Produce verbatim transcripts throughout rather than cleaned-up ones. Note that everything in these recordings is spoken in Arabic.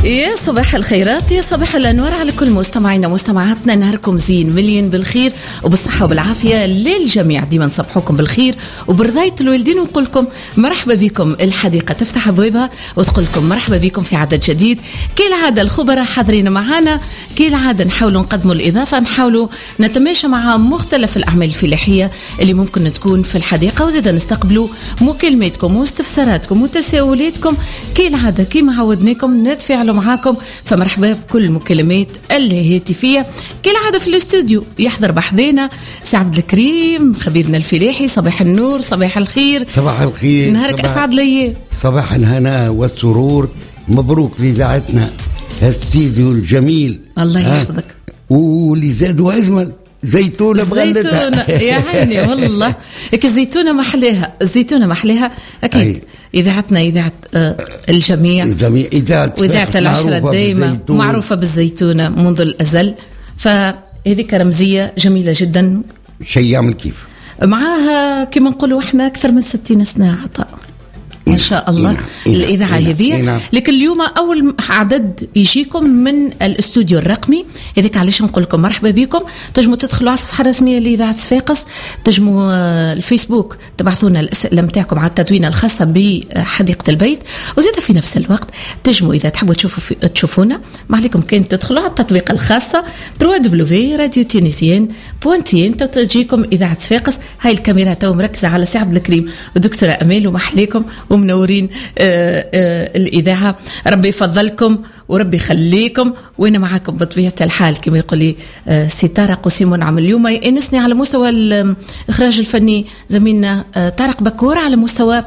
يا صباح الخيرات، يا صباح الأنوار على كل مستمعينا ومستمعاتنا. نهاركم زين مليون بالخير وبالصحة وبالعافية للجميع. ديما نصبحوكم بالخير وبرضاية الوالدين ونقول لكم مرحبا بكم. الحديقة تفتح أبوابها وتقول لكم مرحبا بكم في عدد جديد. كالعادة الخبراء حاضرين معنا، كالعادة نحاولوا نقدموا الإضافة، نحاولوا نتماشى مع مختلف الأعمال الفلاحية اللي ممكن تكون في الحديقة، وزيدا نستقبلوا مكالماتكم واستفساراتكم وتساؤلاتكم. كالعادة كما عودناكم نتفاعلوا معاكم، فمرحبا بكل المكالمات الهاتفية. كالعادة في الاستوديو يحضر بحذينا سي عبد الكريم خبيرنا الفلاحي. صباح النور، صباح الخير. صباح الخير، نهارك أسعد لي. صباح الهناء والسرور. مبروك لإذاعتنا هالستيديو الجميل. الله يحفظك. واللي زادوا أجمل زيتونة بغلتها. زيتونة يا عيني والله. الزيتونة محلاها، الزيتونة محلاها أكيد. أي. إذاعتنا إذاعة آه الجميع، الجميع إذاعة وإذاعة العشرة دايما معروفة بالزيتونة منذ الأزل، فهذه رمزية جميلة جدا. شيء يعمل كيف معاها كما نقولوا إحنا أكثر من ستين سنة عطاء ما شاء الله. إينا. إينا. الإذاعة هذه. لكن اليوم أول عدد يجيكم من الاستوديو الرقمي، هذيك علاش نقول لكم مرحبا بكم. تجموا تدخلوا على الصفحة الرسمية لإذاعة صفاقس، تجموا الفيسبوك تبعثونا الأسئلة متاعكم على التدوينة الخاصة بحديقة البيت، وزيدا في نفس الوقت تجموا إذا تحبوا تشوفوا تشوفونا ما عليكم كان تدخلوا على التطبيق الخاصة دبليو دبليو دبليو دوت راديو تونسيين دوت إن تجيكم إذاعة صفاقس. هاي الكاميرا تو مركزة على سي عبد الكريم ودكتورة أمال ومحليكم ومنورين آآ آآ الإذاعة. ربي يفضلكم وربي يخليكم، وأنا معاكم بطبيعة الحال كما يقول لي سي طارق وسي منعم. اليوم ينسني على مستوى الإخراج الفني زميلنا طارق بكور، على مستوى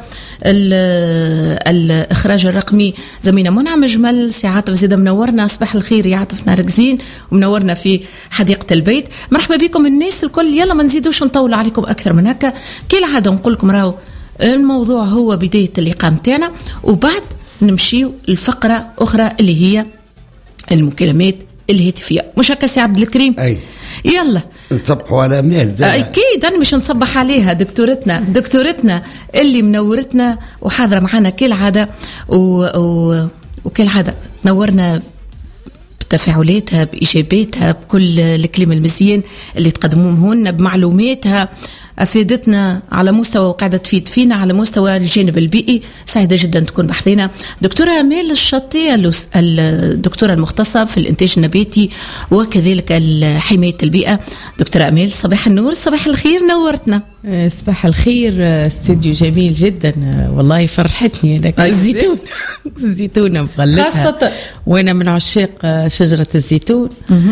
الإخراج الرقمي زميلنا منعم جمل. سي عاطف زيدا منورنا. صباح الخير يا عاطف، نهارك زين ومنورنا في حديقة البيت. مرحبا بكم الناس الكل. يلا ما نزيدوش نطول عليكم أكثر من هكا. كالعادة نقول لكم راهو الموضوع هو بداية اللقاء متاعنا، وبعد نمشيو الفقرة أخرى اللي هي المكالمات الهاتفية. مش هكا سي عبد الكريم؟ أي. يلا نصبحوا على مال. أكيد أنا مش نصبح عليها، دكتورتنا دكتورتنا اللي منورتنا وحاضرة معنا كالعادة، و... و... وكالعادة تنورنا بتفاعلاتها بإجاباتها بكل الكلام المزيان اللي تقدموه لنا بمعلوماتها. أفادتنا على مستوى وقاعدة تفيد فينا على مستوى الجانب البيئي. سعيدة جدا تكون بحثنا دكتورة أمال الشطي، الدكتورة المختصة في الإنتاج النباتي وكذلك حماية البيئة. دكتورة أمال صباح النور، صباح الخير، نورتنا. صباح الخير، استوديو جميل جدا والله، فرحتني لك الزيتون الزيتونة بغلتها خاصة، وأنا من عشاق شجرة الزيتون.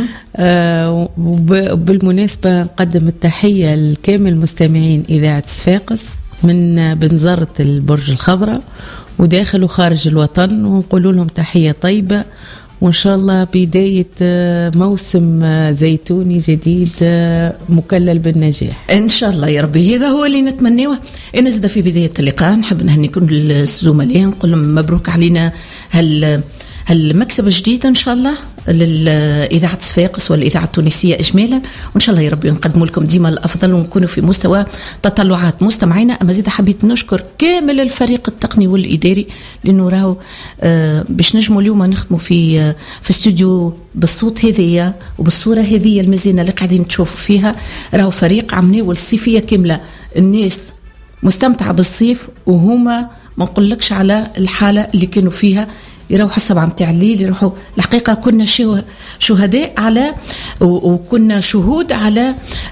آه وبالمناسبة نقدم التحية لكامل مستمعين إذاعة صفاقس من بنزرة البرج الخضراء وداخل وخارج الوطن، ونقول لهم تحية طيبة، وإن شاء الله بداية موسم زيتوني جديد مكلل بالنجاح إن شاء الله يا ربي. هذا هو اللي نتمناه. أنا زاد في بداية اللقاء نحب نهني كل الزملاء، نقول لهم مبروك علينا هال هالمكسب الجديد إن شاء الله للإذاعة صفاقس والإذاعة التونسية إجمالا، وإن شاء الله يا ربي نقدموا لكم ديما الأفضل ونكونوا في مستوى تطلعات مستمعينا. أما زيد حبيت نشكر كامل الفريق التقني والإداري لأنه راهو آه باش نجموا اليوم نخدموا في آه في استوديو بالصوت هذية وبالصورة هذية المزينة اللي قاعدين تشوفوا فيها. راهو فريق عمليه والصيفية كاملة، الناس مستمتعة بالصيف وهما ما نقولكش على الحالة اللي كانوا فيها. يروحوا السبعة متاع الليل، يروحوا الحقيقة كنا شهداء على وكنا شهود على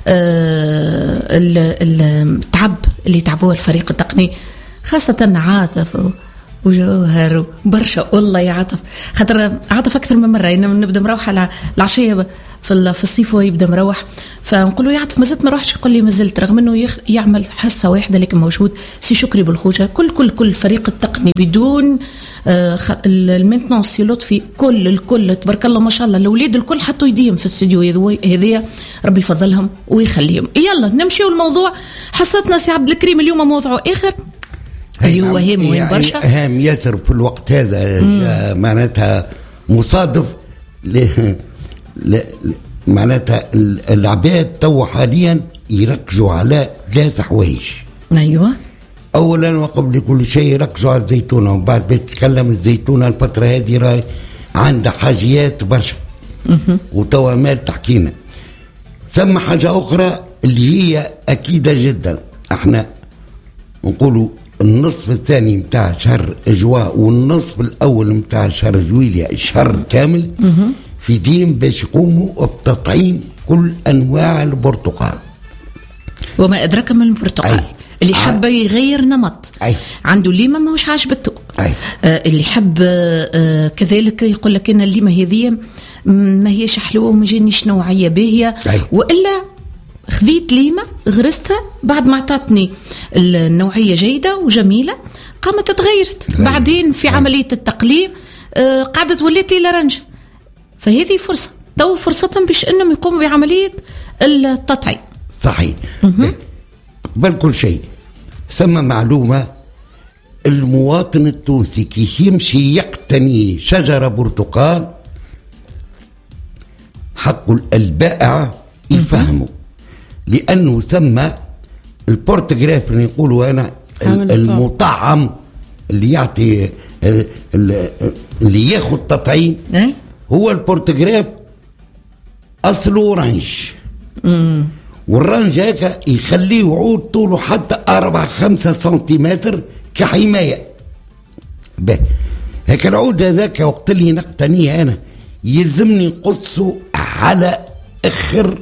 التعب اللي تعبوه الفريق التقني، خاصة عاطف وجوهر برشا والله يا عاطف. خاطر عاطف أكثر من مرة نبدأ مروح على العشية في في الصيف ويبدا مروح، فنقول له يعطف مازلت ما روحش، يقول لي مازلت، رغم انه يخ... يعمل حصه واحده لكن موجود. سي شكري بالخوجه، كل كل كل فريق التقني بدون آه خ... المينتنانس سي لطفي، كل الكل تبارك الله ما شاء الله، الاولاد الكل حطوا يديهم في الاستوديو هذيا، ربي يفضلهم ويخليهم. يلا نمشيو الموضوع حصتنا سي عبد الكريم اليوم موضوع اخر اللي هو هام وين برشا هام ياسر في الوقت هذا. معناتها مصادف ل... ل... معناتها العباد تو حاليا يركزوا على ثلاث حوايج. ايوه، اولا وقبل كل شيء يركزوا على الزيتونه، وبعد بيتكلم الزيتونه الفتره هذه راي عندها حاجيات برشا وتوامال تحكينا. ثم حاجة أخرى اللي هي أكيدة جدا، احنا نقولوا النصف الثاني متاع شهر إجواء والنصف الأول متاع شهر جويليا الشهر كامل في دين باش يقوموا بتطعيم كل أنواع البرتقال وما أدرك من البرتقال. أي. اللي حب يغير نمط أي. عنده ليمة ما مش عاجبته. آه اللي حب آه كذلك يقول لك إن الليمة هذه ما هيش حلوة وما جانيش نوعية باهية، وإلا خذيت ليمة غرستها بعد ما اعطتني النوعية جيدة وجميلة قامت تغيرت بعدين في عملية التقليم آه قعدت وليت لي لرنج. فهذه فرصة تو فرصتهم باش انهم يقوموا بعملية التطعيم. صحيح. قبل كل شيء ثم معلومة، المواطن التونسي كي يمشي يقتني شجرة برتقال حق البائع يفهموا، لأنه ثم البورتغراف اللي يقولوا أنا المطعم اللي يعطي اللي ياخذ تطعيم هو البورتغراف أصله أورانج، والرنج هكا يخليه عود طوله حتى أربعة خمسة سنتيمتر كحماية. به هكا العود هذاك وقت اللي نقتنيه أنا يلزمني قصه على اخر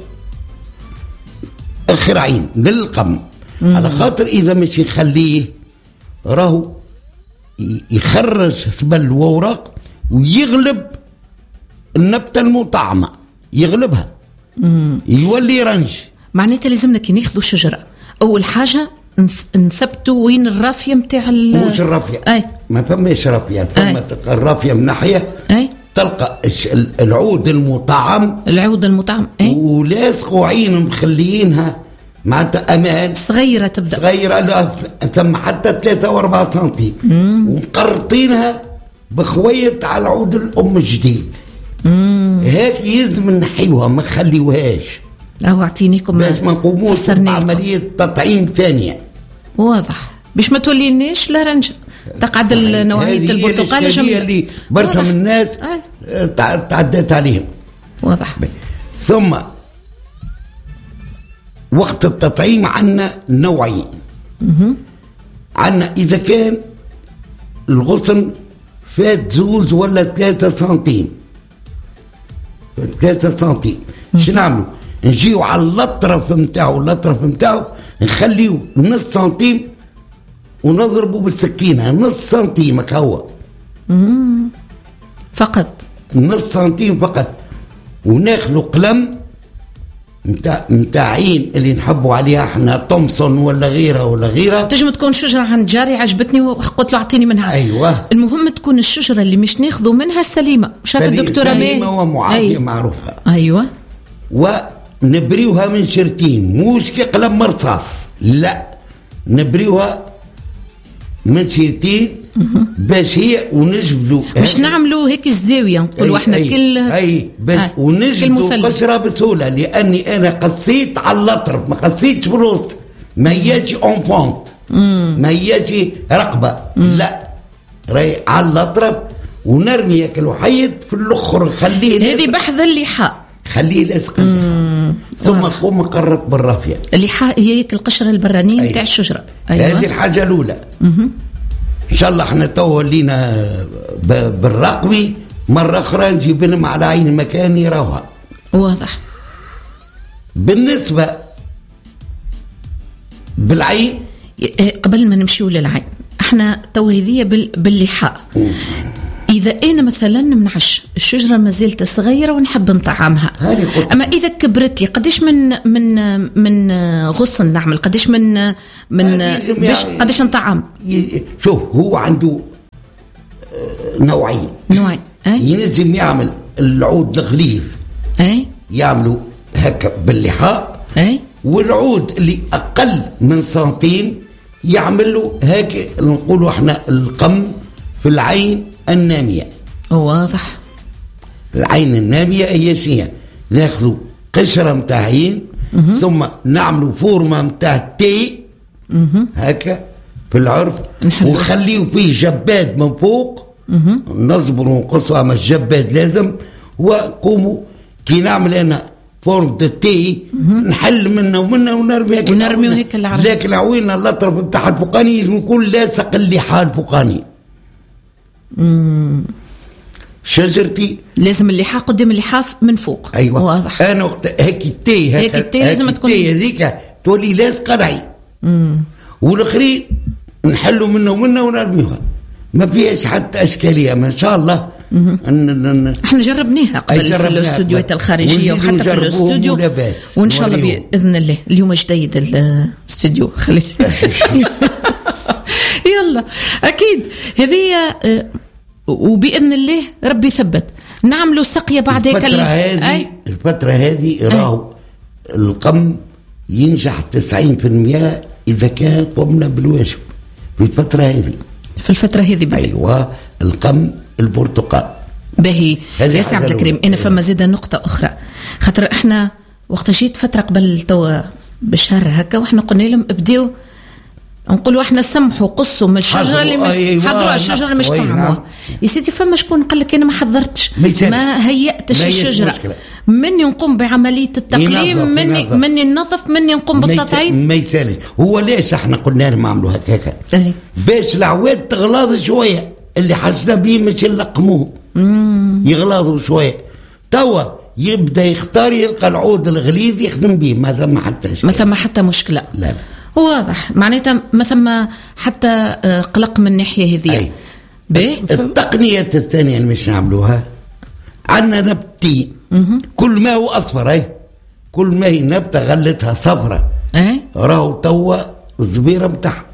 اخر عين للقم، على خاطر اذا مش يخليه راهو يخرج سبل وورق ويغلب النبته المطعمه، يغلبها مم. يولي رنج. معناتها لازمنا كي ناخذوا الشجره اول حاجه نثبتوا وين الرافيه نتاع مش الرافيه أي. ما فماش رافيه، ثم تلقى الرافيه من ناحيه أي. تلقى العود المطعم العود المطعم أي. ولاصقوا عين مخليينها معناتها امان صغيره تبدا صغيره ثم حتى ثلاثة وأربعة سنتي ومقرطينها بخويط على العود الام الجديد. هيك يلزم نحيوها ما نخليوهاش. راهو اعطينيكم باش ما نقوموش بعمليه تطعيم ثانيه. واضح باش ما توليناش لا رنجه تقعد نوعيه البرتقال جميله اللي برشا من الناس آه. تعدت عليهم. واضح. ثم وقت التطعيم عندنا نوعين. عندنا اذا كان الغصن فات زوز ولا ثلاثة سنتيم ثلاثة سنتيم شنو نعملوا؟ نجيو على الاطرف نتاعو الاطرف نتاعو نخليو نص سنتيم ونضربه بالسكينه نص سنتيم هكا فقط نص سنتيم فقط، وناخذوا قلم نتاع نتاع عين اللي نحبوا عليها احنا تومسون ولا غيرها ولا غيرها. تنجم تكون شجره عند جاري عجبتني وقلت له اعطيني منها. ايوه المهم تكون الشجره اللي مش ناخذوا منها سليمه. مش هكا الدكتوره مي سليمه ومعافيه أيوة. معروفه. ايوه ونبريوها من شرتين مش كقلم مرصاص، لا نبريوها من شرتين باش هي ونجبدوا باش نعملوا هيك الزاويه نقولوا احنا كل اي باش آه. ونجبدوا قشره بسهوله، لاني انا قصيت على الاطرف ما قصيتش بالوسط، ما هياش اونفونت ما هياش رقبه مم. لا راي على الاطرف ونرمي هيك الوحيد في الاخر نخليه هذه بحث اللحاء خليه لاصق ثم تقوم مقرط بالرافيه. اللحاء هي هيك القشره البرانيه نتاع أيوة. الشجره. أيوة. هذه الحاجه الاولى. مم. ان شاء الله احنا تو ولينا بالرقمي مره اخرى نجيب لهم على عين مكان يراوها. واضح. بالنسبه بالعين قبل ما نمشيو للعين احنا تو هذيه باللحاء. اذا انا مثلا منعش الشجره ما زالت صغيره ونحب نطعمها، اما اذا كبرت لي قداش من من من غصن نعمل، قداش من من باش قداش نطعم؟ شوف هو عنده نوعين نوعين ينجم يعمل العود الغليظ اي يعملوا هكا باللحاء اي، والعود اللي اقل من سنتيم يعملوا هكا نقولوا احنا القم في العين النامية. واضح. العين النامية هي شيء ناخذوا قشرة متاع عين ثم نعملوا فورمة متاع تي هكا في العرف ونخليه فيه جباد من فوق نصبروا ونقصوا اما الجباد لازم. وقوموا كي نعمل انا فورم دو تي نحل منه ومنه ونرمي هيك ونرمي هيك العرض. لكن عوينا الاطرف بتاع الفوقاني لازم يكون لاصق اللحاء الفوقاني. شجرتي لازم اللحاء قدام اللحاف من فوق. ايوه واضح. انا وقت هيك التي هيك التي لازم تكون التي هذيك تولي لاصقه لعي. والاخرين نحلوا منه ومنه ونرميوها ما فيهاش حتى اشكاليه ما شاء الله. ان احنا جربناها قبل في الاستوديوهات الخارجيه وحتى في الاستوديو وان شاء الله باذن الله. اليوم جديد الاستوديو خلي يلا اكيد هذه وباذن الله ربي يثبت نعملوا سقيه بعد هيك الفتره هذه الفتره هذه راهو القم ينجح تسعين بالمئة اذا كان قمنا بالواجب في الفتره هذه. في الفتره هذه بقى. ايوه القم البرتقال باهي. يا عبد الكريم انا فما زيادة نقطه اخرى خاطر احنا وقت جيت فتره قبل توا بالشهر هكا واحنا قلنا لهم ابديو نقولوا احنا سمحوا قصوا من الشجره اللي حضروا الشجره مش طعموها. يا سيدي فما شكون قال لك انا ما حضرتش ما هيأتش الشجره مني نقوم بعمليه التقليم مني مني ننظف مني نقوم بالتطعيم ما يسالش. هو ليش احنا قلنا لهم عملوا هكاك باش العواد تغلاظ شويه اللي حاجنا بيه مش يلقموه يغلاظوا شويه توا يبدا يختار يلقى العود الغليظ يخدم به ما ثم حتى ما ثم حتى مشكله. لا لا واضح معناتها ما ثم حتى قلق من الناحيه هذه. التقنيه الثانيه اللي مش نعملوها عندنا نبتي كل ما هو اصفر اي كل ما هي نبته غلتها صفرة اي راهو توا الزبيره بتاعها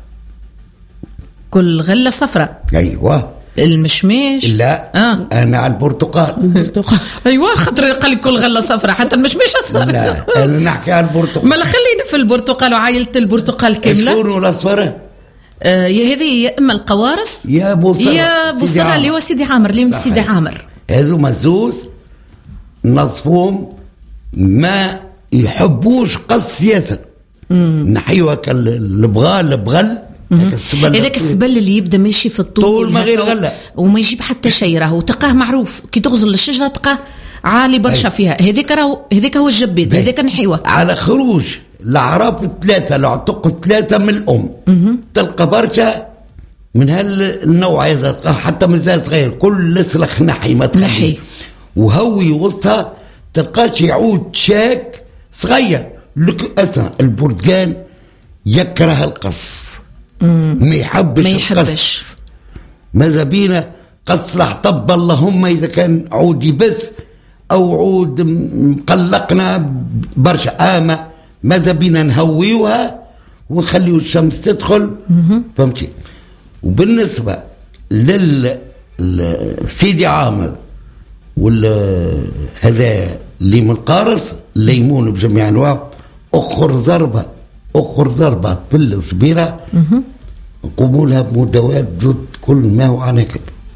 كل غله صفرة. ايوه المشمش لا آه. انا على البرتقال البرتقال ايوه خاطر قال كل غله صفرة حتى المشمش اصفر. لا انا نحكي على البرتقال. ما خلينا في البرتقال وعائله البرتقال كامله. شكون الاصفر؟ آه هذه يا اما القوارص يا بوصره يا بوصره اللي هو سيدي عامر اللي من سيدي عامر. هذو مزوز نصفهم ما يحبوش قص ياسر نحيوها كالبغال البغل هذاك السبل اللي يبدا ماشي في الطول طول ما غير غله وما يجيب حتى شيء راهو تلقاه معروف كي تغزل الشجره تلقاه عالي برشا فيها. هذاك راهو هذاك هو الجبيد هذاك نحيوه على خروج العراف ثلاثه العتق ثلاثه من الام تلقى برشا من هالنوع هذا حتى مازال صغير كل لسلخ نحي ما تنحي وهوي وسطها تلقاش يعود شاك صغير. لك أسا البرتقال يكره القص ما يحبش, ما يحبش. القص ماذا بينا قص طب اللهم إذا كان عودي بس أو عود مقلقنا برشا آمة ماذا بينا نهويوها ونخليو الشمس تدخل فهمتي. وبالنسبة للسيدي عامر هذا اللي من القارص الليمون بجميع انواعه اخر ضربه اخر ضربه في الصبيره نقوموا لها بمداوات ضد كل ما هو عناكب.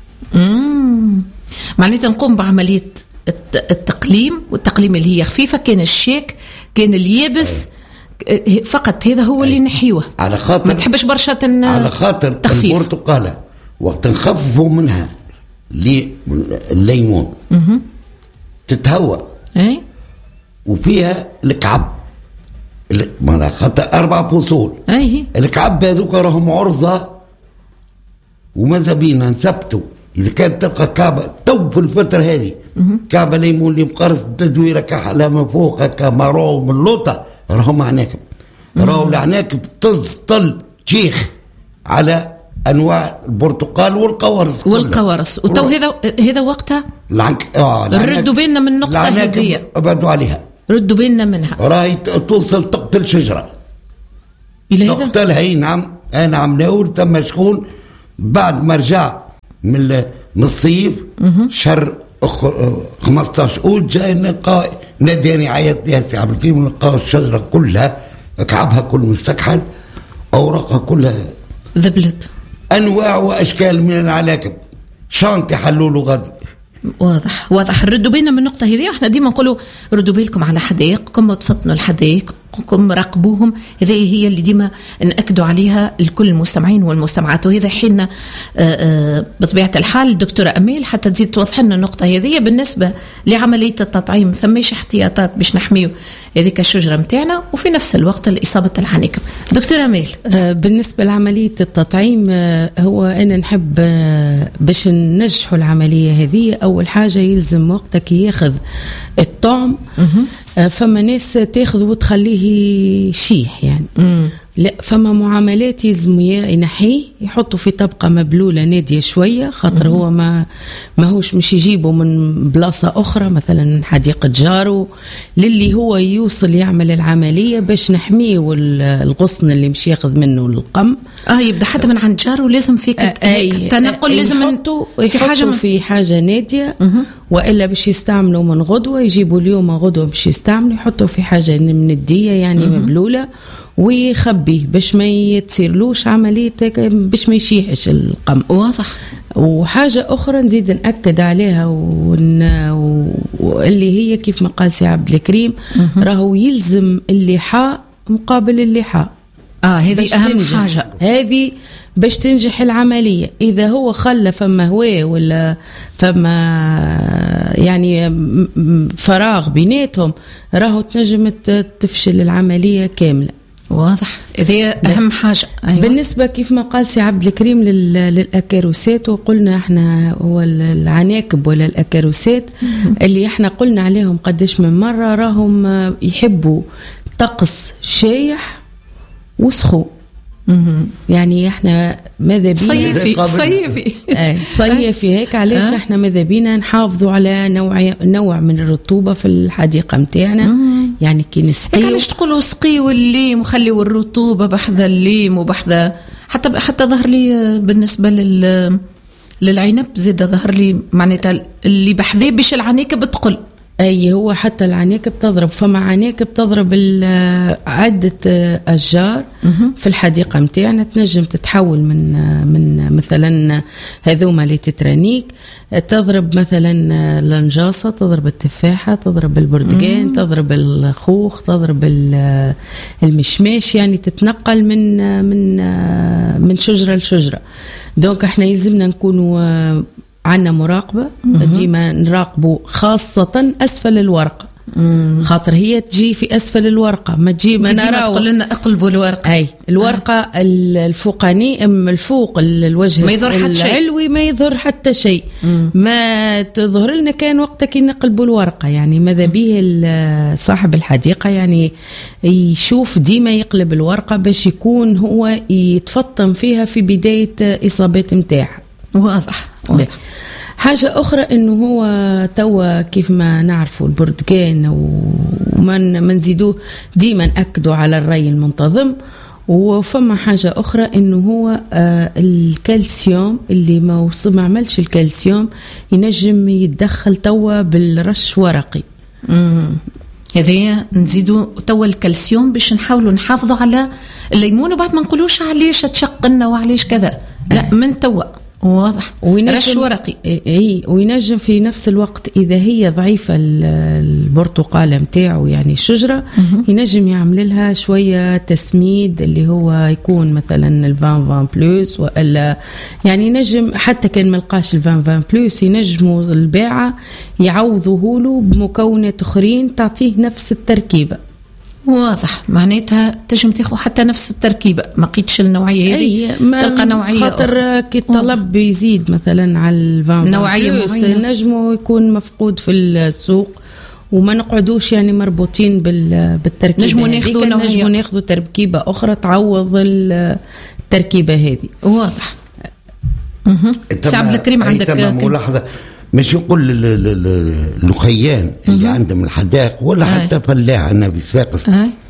معناتها نقوم بعمليه التقليم والتقليم اللي هي خفيفه كان الشيك كان اليابس أي. فقط هذا هو أي. اللي نحيوه على خاطر ما تحبش برشا على خاطر تخفيف. البرتقاله وقت نخففوا منها الليمون تتهوى اي وفيها الكعب ما خاطر اربع فصول اي الكعب هذوك راهم عرضه وماذا بينا نثبتوا اذا كانت تلقى كعبه تو في الفتره هذه كعبه ليمون اللي مقرص تدويره كحله من فوق كمارو من لوطه راهم عناكب راهو العناكب تزطل شيخ على انواع البرتقال والقوارص والقوارص وتو هذا هذا وقتها العنك اه ردوا بيننا من النقطه هذه ابعدوا عليها ردوا بيننا منها راهي توصل تقتل شجره الى هذا تقتلها اي نعم انا عملوا ثم شكون بعد ما رجع من من الصيف شهر خمسطاش اوت جاي نلقى ناداني عيط يا سي عبد الكريم نلقى الشجره كلها كعبها كل مستكحل اوراقها كلها ذبلت انواع واشكال من العناكب شانتي حلولو غادي. واضح واضح ردوا بينا من النقطه هذه. احنا ديما نقولوا ردوا بالكم على حدائقكم وتفطنوا الحدائق حقكم، راقبوهم. هذه هي اللي ديما نأكدوا عليها لكل المستمعين والمستمعات. وهذا حين بطبيعة الحال الدكتورة أميل حتى تزيد توضح لنا النقطة هذه بالنسبة لعملية التطعيم. ثميش احتياطات باش نحميو هذيك الشجرة متاعنا وفي نفس الوقت الإصابة العناكب. دكتورة أميل، بالنسبة لعملية التطعيم هو أنا نحب باش ننجحوا العملية هذه أول حاجة يلزم وقتك ياخذ الطعم. فما ناس تاخذ وتخليه شيح يعني مم. لا، فما معاملات يلزم ينحيه يحطوا في طبقة مبلولة نادية شوية، خاطر هو ما ما هوش مش يجيبه من بلاصة أخرى مثلا حديقة جاره للي هو يوصل يعمل العملية باش نحميه الغصن اللي مش ياخذ منه القم. اه يبدأ حتى من عند جاره لازم في تنقل، لازم يحطوا في حاجة في حاجة نادية مم. وإلا باش يستعملوا من غدوة يجيبوا اليوم غدوة باش يستعملوا يحطوا في حاجة مندية يعني مم. مبلولة ويخبيه باش ما يتصيرلوش عملية باش ما يشيحش القم. واضح. وحاجة أخرى نزيد نأكد عليها واللي هي كيف ما قال سي عبد الكريم راهو يلزم اللحاء مقابل اللحاء. آه هذه أهم حاجة، هذه باش تنجح العملية. إذا هو خلى فما هواء ولا فما يعني فراغ بيناتهم راهو تنجم تفشل العملية كاملة. واضح، هذه أهم حاجة. أيوة. بالنسبة كيف ما قال سي عبد الكريم للأكاروسات، وقلنا احنا هو العناكب ولا الأكاروسات اللي احنا قلنا عليهم قديش من مرة راهم يحبوا طقس شايح وسخو. يعني احنا ماذا بينا صيفي صيفي آه صيفي هيك علاش آه. احنا ماذا بينا نحافظوا على نوع نوع من الرطوبه في الحديقه متاعنا. يعني كي نسقيو علاش تقولوا سقيوا الليم وخليوا الرطوبه بحذا الليم وبحذا حتى حتى ظهر لي بالنسبه لل للعنب زيد ظهر لي معناتها اللي بحذاه باش العناكب تقل. أي هو حتى العناكب تضرب، فما عناكب تضرب عدة أشجار في الحديقة متاعنا تنجم تتحول من من مثلا هذوما اللي تترانيك تضرب مثلا النجاصة، تضرب التفاحة، تضرب البرتقال، تضرب الخوخ، تضرب المشماش، يعني تتنقل من من من شجرة لشجرة. دونك احنا يلزمنا نكونوا عنا مراقبة ديما نراقبوا خاصة أسفل الورقة مم. خاطر هي تجي في أسفل الورقة ما تجي ما نراو تقول لنا اقلبوا الورقة. أي الورقة آه. الفوقاني أم الفوق الوجه ما يظهر حتى شيء العلوي ما يظهر حتى شيء مم. ما تظهر لنا كان وقتك نقلبوا الورقة. يعني ماذا به صاحب الحديقة يعني يشوف ديما يقلب الورقة باش يكون هو يتفطن فيها في بداية إصابات متاعها. واضح واضح. حاجة أخرى إنه هو توا كيف ما نعرفوا البرتقال ومن منزيدوه ديما أكدوا على الري المنتظم. وفما حاجة أخرى إنه هو آه الكالسيوم اللي ما وصل ما عملش الكالسيوم ينجم يتدخل توا بالرش ورقي. امم هذه نزيدوا توا الكالسيوم باش نحاولوا نحافظوا على الليمون وبعد ما نقولوش علاش تشقنا وعلاش كذا لا من توا. واضح. رش ورقي. اي وينجم في نفس الوقت اذا هي ضعيفه البرتقاله نتاعو يعني الشجره ينجم يعمل لها شويه تسميد اللي هو يكون مثلا الفان فان بلس والا يعني ينجم حتى كان ملقاش الفان فان بلس ينجموا الباعه يعوضوه له بمكونات اخرين تعطيه نفس التركيبه. واضح. معناتها تجم تاخذ حتى نفس التركيبه ما قيتش النوعيه هذه تلقى نوعيه خاطر كي الطلب بيزيد مثلا على الفان نوعيه نجمه يكون مفقود في السوق وما نقعدوش يعني مربوطين بالتركيبه. نجموا ناخذوا نجموا ناخذوا تركيبه اخرى تعوض التركيبه هذه. واضح. سي عبد الكريم عندك ملاحظه مش يقول الخيان اللي عندهم الحدائق ولا حتى فلاح أنا بصفاقس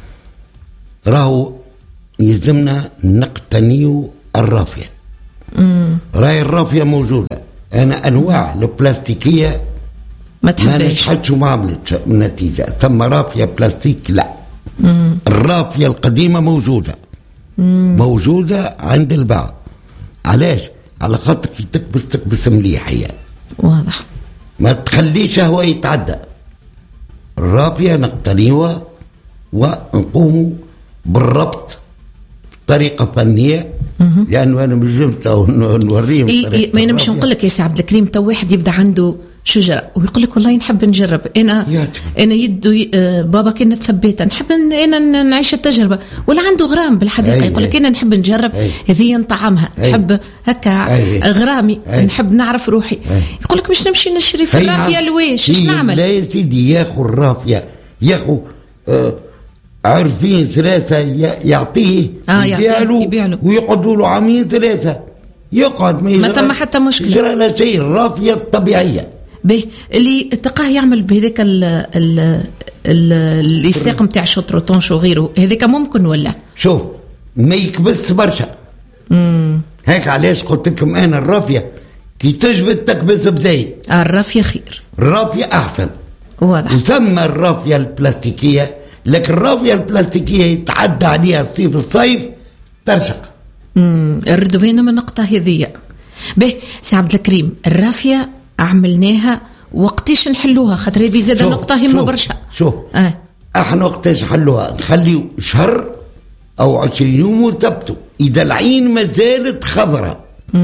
راهو يلزمنا نقتنيو الرافية. راهي الرافية موجودة. أنا أنواع البلاستيكية ما تحبش ما نشحتش وما عملتش النتيجة. ثم رافية بلاستيك لا. مم. الرافية القديمة موجودة مم. موجودة عند البعض. علاش؟ على خاطر تكبس تكبس مليح هي. واضح. ما تخليش هو يتعدى. الرافية نقتنيوها ونقوموا بالربط بطريقه فنيه، لانه انا مش جبت نوريهم إيه ما انا مش نقول لك يا سي عبد الكريم، تو واحد يبدا عنده شجره ويقول لك والله نحب نجرب، انا ياتف. انا يدو بابا كنا ثبيته نحب انا نعيش التجربه، ولا عنده غرام بالحديقه يقول لك انا نحب نجرب هذه نطعمها، نحب هكا غرامي نحب نعرف روحي، يقول لك مش نمشي نشري في الرافيه الويش ايش نعمل؟ لا يا سيدي ياخذ الرافيه ياخذ آه عارفين ثلاثه يعطيه آه يبيعوا ويقعدوا له عامين ثلاثه يقعد ما ثم حتى مشكله يجرى لا شيء. الرافيه الطبيعيه به اللي تلقاه يعمل بهذاك اللي الساق نتاع شطر وطنش وغيره، هذاك ممكن ولا؟ شوف ما يكبس برشا. امم هيك علاش قلت لكم انا الرافيه كي تجبد تكبس بزايد. آه الرافيه خير، الرافيه احسن واضح. يسمى الرافيه البلاستيكيه، لكن الرافيه البلاستيكيه يتعدى عليها الصيف الصيف ترشق. امم نردوا بينا من النقطه هذيا. به سي عبد الكريم الرافيه عملناها وقتاش نحلوها؟ خاطر هذه زاد نقطة هامة برشا. شوف آه. احنا وقتاش نحلوها؟ نخليو شهر او عشرين يوم وثبتوا. اذا العين ما زالت خضراء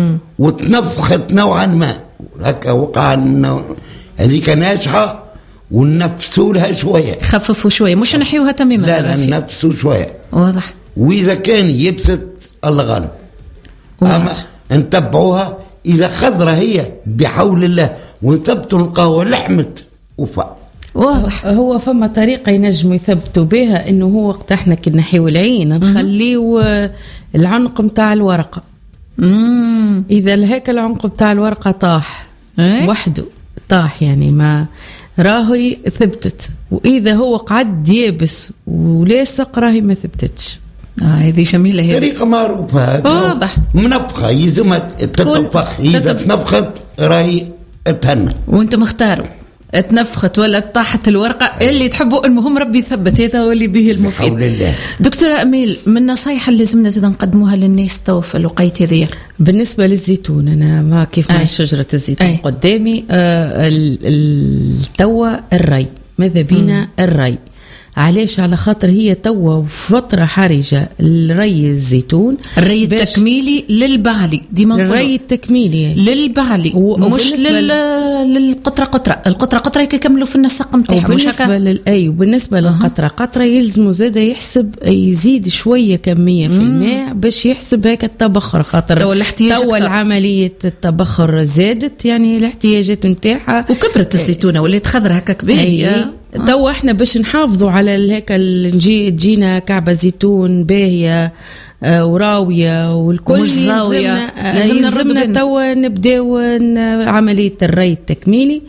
وتنفخت نوعا ما هكا وقع هذيك ناجحة ونفسوا لها شوية، خففوا شوية مش نحيوها تماما. لا لا نفسوا شوية واضح. واذا كان يبست الله غالب. اما نتبعوها إذا خضرة هي بحول الله وثبتوا القهوة لحمت وفا. واضح. هو فما طريقة ينجموا يثبتوا بها إنه هو وقت إحنا كنا نحيو العين نخليه العنق متاع الورقة. مم. إذا هيك العنق متاع الورقة طاح ايه؟ وحده طاح يعني ما راهي ثبتت، وإذا هو قعد يابس ولاصق راهي ما ثبتتش. آه هذه جميلة هي طريقة معروفة. واضح. منفخة يلزمها تتنفخ، إذا تنفخت راهي تهنى. وأنت مختاروا تنفخت ولا طاحت الورقة أيه. اللي تحبوا المهم ربي يثبت، هذا هو اللي به المفيد. بحول الله. دكتورة أميل من النصايح اللي لازمنا زاد نقدموها للناس تو في الوقيت هذيا بالنسبة للزيتون، أنا ما كيف ما شجرة الزيتون أيه. قدامي آه التوا الري ماذا بينا الري. علاش؟ على خاطر هي توا فترة حرجة الري الزيتون، الري التكميلي للبعلي ديما الري التكميلي للبعلي مش لل... للقطرة قطرة. القطرة قطرة يكملوا في النسق نتاعها مش هكا. بالنسبة للأي وبالنسبة أه. للقطرة قطرة يلزموا زاد يحسب يزيد شوية كمية في الماء باش يحسب هيك التبخر، خاطر توا العملية التبخر زادت يعني الاحتياجات نتاعها وكبرت الزيتونة ولات خضرة هكا كبيرة. تو احنا باش نحافظوا على هيك نجي تجينا كعبه زيتون باهيه آه وراويه والكل يلزمنا يلزمنا توا نبداو عمليه الري التكميلي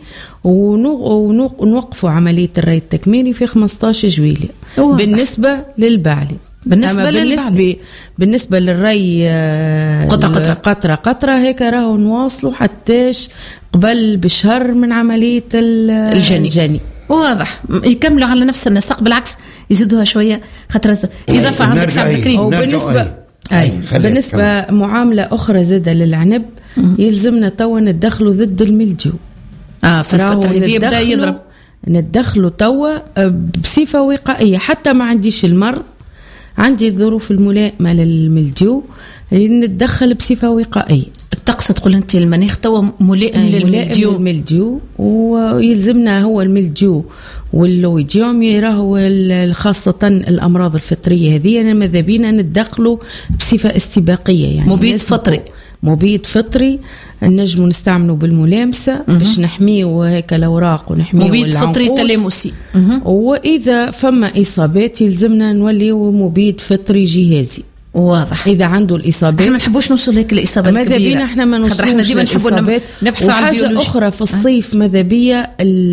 ونوقفوا عمليه الري التكميلي في خمسطاش جويلية بالنسبه للبعلي. بالنسبه بالنسبه بالنسبه للري قطره قطره قطره قطره هيك راهو نواصلوا حتىش قبل بشهر من عمليه الجني, الجني. واضح. يكملوا على نفس النسق بالعكس يزيدوها شويه خاطر اضافه عندك سعد الكريم. وبالنسبه اي بالنسبه معامله اخرى زاده للعنب يلزمنا توا ندخلوا ضد الملجو. اه في الفتره هذه يبدا يضرب ندخلوا توا بصفه وقائيه. حتى ما عنديش المرض عندي الظروف الملائمه للملجو نتدخل بصفه وقائيه. الطقس تقول انت المناخ توا ملائم للملجو الملجو ويلزمنا هو الملجو واللويديوم يراهو خاصة الأمراض الفطرية هذه أنا ماذا بينا ندخلوا بصفة استباقية يعني مبيد فطري مبيد فطري نجم نستعمله بالملامسة باش نحميه هيك الأوراق ونحميه مبيد فطري تلامسي. وإذا فما إصابات يلزمنا نوليه مبيد فطري جهازي. واضح. إذا عنده الإصابات احنا ما نحبوش نوصل لك الإصابة الكبيرة ماذا بينا احنا ما نوصلوش للإصابات. نبحث عن حاجة أخرى في الصيف ماذا بيا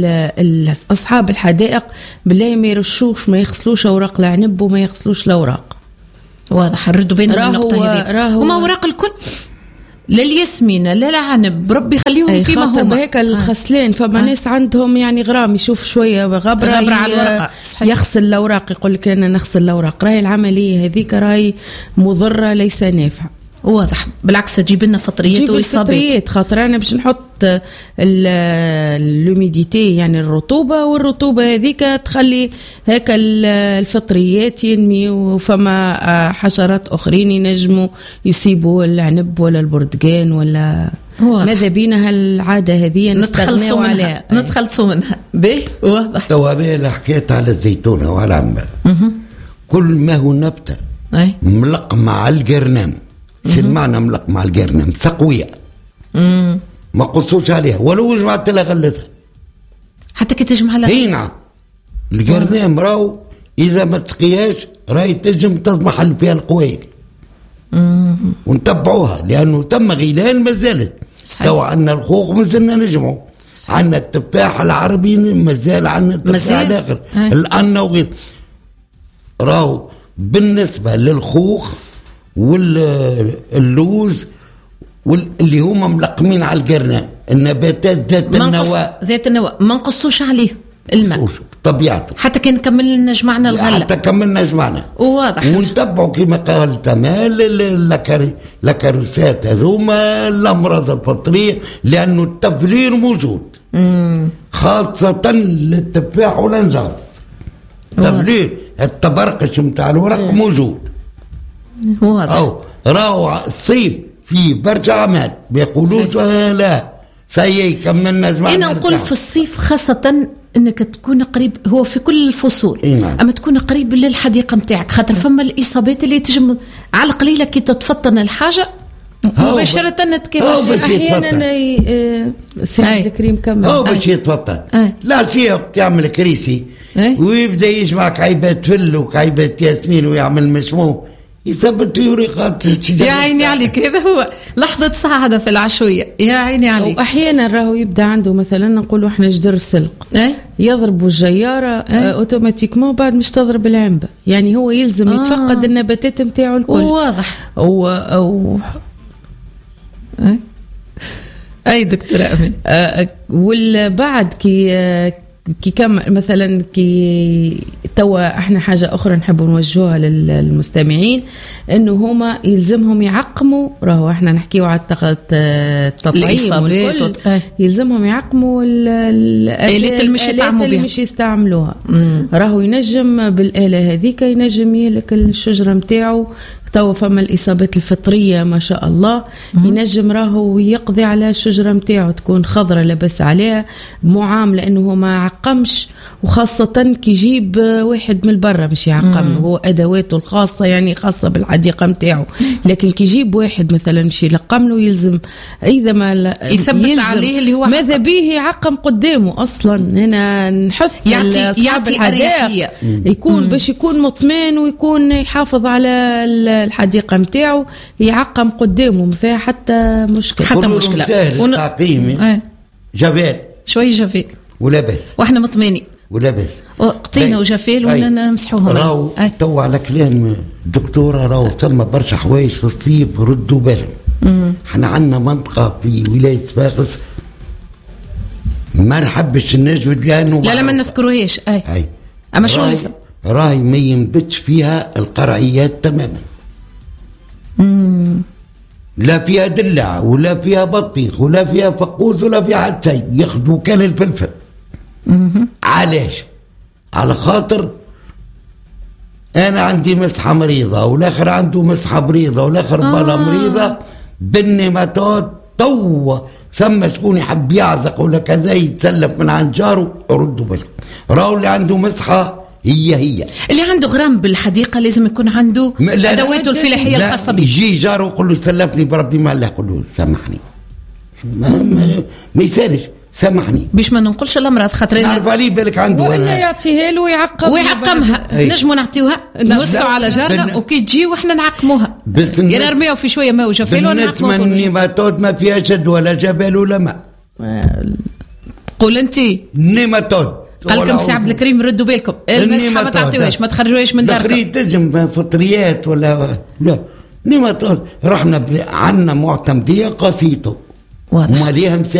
أصحاب الحدائق بالله ما يرشوش ما يغسلوش أوراق العنب وما يغسلوش الأوراق. واضح. نردوا بين النقطة هذه وما أوراق الكل للياسمينة لا العنب ربي يخليهم كيما هما هيك الخسلين. فما آه. ناس عندهم يعني غرام يشوف شويه غبره, غبرة على الورقه يغسل الاوراق يقول لك انا نغسل الاوراق. راهي العمليه هذيك راهي مضره ليس نافعه. واضح. بالعكس تجيب لنا فطريات واصابات، خاطر انا باش نحط اللوميديتي يعني الرطوبه، والرطوبه هذيك تخلي هكا الفطريات ينمي، وفما حشرات اخرين ينجموا يصيبوا العنب ولا البرتقان ولا واضح. ماذا بينا هالعاده هذه نستغنوا عليها، نتخلصوا منها. به واضح. توابع حكيت على الزيتونه وعلى العنبه، كل ما هو نبته أي. ملقمه على القرنام. شو المعنى ملقمه على القرنام؟ سقويه، ما قصوش عليها ولو جمعت لها غلتها حتى كي تجمع لها. اي نعم، القرنام راهو اذا ما تسقياش راهي تنجم تضمح فيها القويل، ونتبعوها لانه تم غيلان ما زالت. تو عندنا الخوخ ما زلنا نجمعوا، عندنا التفاح العربي ما زال، عندنا التفاح الاخر الأنة وغير. راهو بالنسبه للخوخ واللوز واللي هما ملقمين على القرنام، النباتات ذات النواة ذات النواة ما نقصوش عليه الماء طبيعته، حتى كان كملنا جمعنا الغله، حتى كملنا جمعنا واضح. ونتبعوا كما قال تمام الكاروسات هذوما الامراض الفطريه، لانه التفلير موجود. مم. خاصه للتفاح والانجاز، تفلير التبرقش نتاع الورق مم. موجود. واضح. او راهو الصيف في برشا اعمال بيقولوش آه لا سي كملنا جمعنا. انا نقول في الصيف خاصه انك تكون قريب، هو في كل الفصول إيه؟ اما تكون قريب للحديقه نتاعك، خاطر فما الاصابات اللي تجم على قليله كي تتفطن الحاجه مباشره تكيف. احيانا سعد الكريم كمل هو باش يتفطن لا شيء وقت يعمل كريسي ويبدا يجمع كعيبات فل وكعيبات ياسمين ويعمل مشموم يثبت في ورقات الشجر. يا عيني عليك، هذا هو لحظة سعادة في العشوية. يا عيني عليك. وأحيانا راهو يبدأ عنده مثلا نقولوا احنا جدر السلق أه؟ يضربوا الجيارة أه؟ اوتوماتيكمون بعد مش تضرب العنبة، يعني هو يلزم آه. يتفقد النباتات نتاعو الكل. واضح. و... و... أه؟ أي دكتورة أمين. أه والبعد كي أه كي كم مثلا كي توا احنا حاجه اخرى نحب نوجهها للمستمعين، انه هما يلزمهم يعقموا، راهو احنا نحكيو على التطعيم والكل يلزمهم يعقموا الالات المشي اللي مش يستعملوها. راهو ينجم بالاله هذيك ينجم يهلك الشجره نتاعو. تو فما الإصابات الفطرية ما شاء الله ينجم راهو يقضي على الشجرة متاعه تكون خضرة لبس عليها معاملة أنه ما عقمش، وخاصة كي يجيب واحد من البرة مش يعقم، هو أدواته الخاصة يعني خاصة بالحديقة متاعه، لكن كي يجيب واحد مثلا مش يلقم له يلزم إذا ما يثبت عليه اللي هو ماذا به يعقم قدامه أصلا. هنا نحث يعطي يعطي الحدائق يكون باش يكون مطمئن ويكون يحافظ على الحديقة متاعه يعقم قدامه ما فيها حتى مشكلة حتى مشكلة. سهل ون... تعقيمي اه. جبال شوي جفيل ولبس واحنا مطمئنين ولبس قطينة وجفيل ونمسحوهم. راهو تو على كلام الدكتورة راهو ثم برشا حوايج في الصيف ردوا بالهم. احنا عندنا منطقة في ولاية صفاقس ما نحبش نجود لأنه لا لا ما نذكروهاش اي, أي. اما شو لسه راهي ما ينبتش فيها القرعيات تماما. مم. لا فيها دلع ولا فيها بطيخ ولا فيها فقوس ولا فيها حتى شيء، ياخذوا كان الفلفل. علاش؟ على خاطر انا عندي مسحه مريضه والاخر عنده مسحه مريضه والاخر آه. بلا مريضه بالنيماتود تو ثم شكون يحب يعزق ولا كذا يتسلف من عند جاره يردوا بالكم. راهو اللي عنده مسحه هي هي اللي عنده غرام بالحديقه لازم يكون عنده ادواته الفلاحيه الخاصه به. يجي جاره يقول له سلفني بربي ما الله يقول له سامحني ما, ما, ما يسالش سامحني باش ما ننقلش الامراض خاطر نعرف عليه بالك عنده ولا يعطيها له ويعقم ويعقمها. نجموا نعطيوها نوسعوا على جارنا وكي تجي وحنا نعقموها يعني نرميو في شويه ماء وجفيل ونعقموها. بالنسبه للنيماتود ما فيها جد ولا جبل ولا ماء. قول انت نيماتود قال لكم سي عبد الكريم ردوا بالكم المسحه ما تعطيوهاش ما تخرجوهاش من داركم. الاخرين تنجم فطريات ولا لا نيماتود. رحنا عندنا معتمديه قصيته واضح. وما ليها